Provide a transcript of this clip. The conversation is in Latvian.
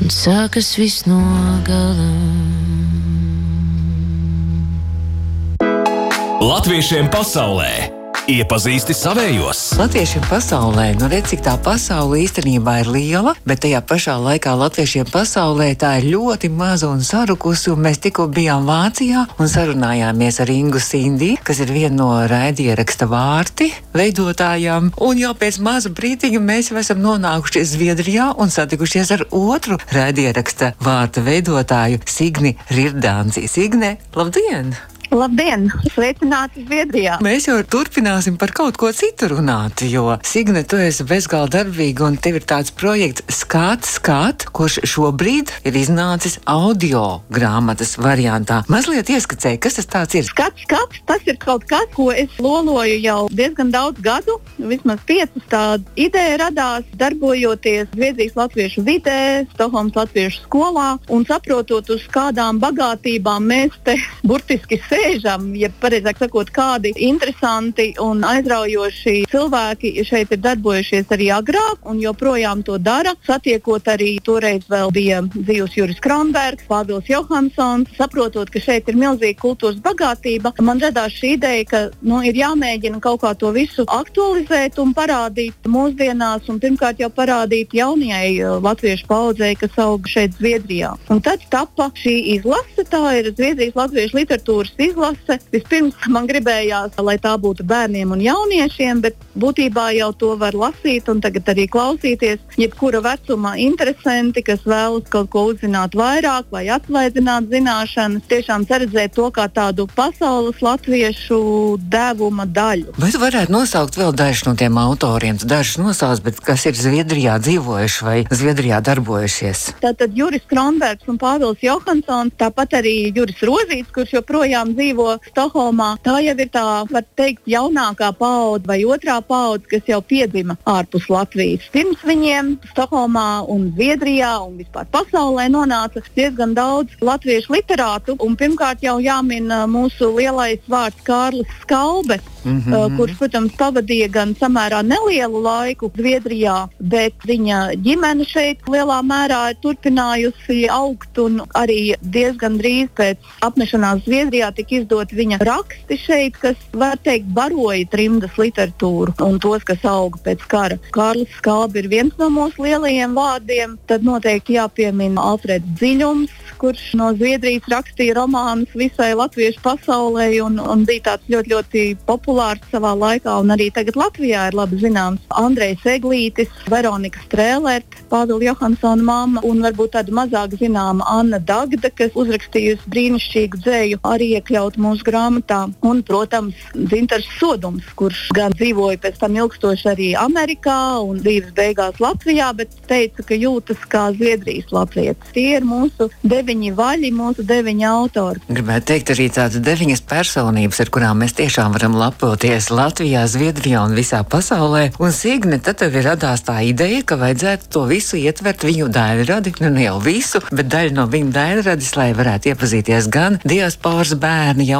un sākas viss no gala. Latviešiem pasaulē iepazīsti savējos. Latviešiem pasaulē, redz, cik tā pasaule īstenībā ir liela, bet tajā pašā laikā latviešiem pasaulē tā ir ļoti maza un sarukusi, un mēs tikko bijām Vācijā un sarunājāmies ar Ingu Sindi, kas ir viena no raidieraksta Vārti veidotājām, un jau pēc maza brītiņa mēs jau esam nonākuši Zviedrijā un satikušies ar otru raidieraksta Vārta veidotāju Signi Rirdānci. Signe, labdien! Labdien! Sveicināti Zviedrijā! Mēs jau turpināsim par kaut ko citu runāt, jo, Signe, tu esi bezgalīgi darbīga un tev ir tāds projekts Skāt, kurš šobrīd ir iznācis audio grāmatas variantā. Mazliet ieskicēji, kas tas tāds ir? Skats, tas ir kaut kas, ko es loloju jau diezgan daudz gadu, vismaz 5. Tāda ideja radās, darbojoties Zviedrijas latviešu vidē, Stokholmas latviešu skolā un saprotot, uz kādām bagātībām mēs te burtiski sēžam, ja pareizāk sakot, kādi interesanti un aizraujoši cilvēki šeit ir darbojušies arī agrāk un joprojām to dara. Satiekot arī toreiz vēl bija dzīvs Juris Kronbergs, Pāvils Johansons, saprotot, ka šeit ir milzīga kultūras bagātība, man radās šī ideja, ka ir jāmēģina kaut kā to visu aktualizēt un parādīt mūsdienās un pirmkārt jau parādīt jaunajai latviešu paudzei, kas aug šeit Zviedrijā. Un tad tapa šī izlase, tā ir Zviedrijas latviešu literatūras izlase. Vispirms man gribējās, lai tā būtu bērniem un jauniešiem, bet būtībā jau to var lasīt un tagad arī klausīties jebkura vecuma interesanti, kas vēlas kaut ko uzzināt vairāk vai atsvaizināt zināšanas, tiešām redzēt to kā tādu pasaules latviešu devuma daļu. Vai tu varētu nosaukt vēl dažus no tiem autoriem? Dažus nosauc, bet kas ir Zviedrijā dzīvojuši vai Zviedrijā darbojušies? Tātad Juris Kronbergs un Pāvils Johansons, tāpat arī Juris Rozīts, kurš joprojām dzīvo Stokholmā. Tā jau ir tā, var teikt, jaunākā paudze vai otrā paudze, kas jau piedzima ārpus Latvijas. Pirms viņiem Stokholmā un Zviedrijā un vispār pasaulē nonāca diezgan daudz latviešu literātu, un pirmkārt jau jāmin mūsu lielais vārds Kārlis Skalbe, kurš, protams, pavadīja gan samērā nelielu laiku Zviedrijā, bet viņa ģimene šeit lielā mērā ir turpinājusi augt, un arī diezgan drīz pēc apmešanās Zviedrijā tika izdot viņa raksti šeit, kas, var teikt, baroja trimdas literatūru un tos, kas auga pēc kara. Kārlis Skalbe ir viens no mūsu lielajiem vārdiem, tad noteikti jāpiemina Alfreds Dziļums, kurš no Zviedrijas rakstīja romānus visai latviešu pasaulē un bija tāds ļoti, ļoti populārs savā laikā, un arī tagad Latvijā ir labi zināms Andrejs Eglītis, Veronika Strēlert, Pāvila Johansona mamma, un varbūt tāda mazāk zināma Anna Dagda, kas uzrakstījusi brīnišķīgu dzēju, arī iekļaut mūsu grāmatā. Un, protams, Dzintars Sodums, kurš gan dzīvoja pēc tam ilgstoši arī Amerikā un dzīves beigās Latvijā, bet teica, ka jūtas kā Zviedrijas latvietis. Tie ir mūsu 9 vaļi, mūsu 9 autori. Gribētu teikt arī tādas 9 personības, ar kurām mēs tiešām varam lepoties Latvijā, Zviedrijā un visā pasaulē. Un, Signe, tad tev ir radās tā ideja, ka vajadzētu to visu ietvert viņu daļradi, ne jau visu, bet daļu no viņu daļradis, lai varētu iepazīties gan diasporas bērni,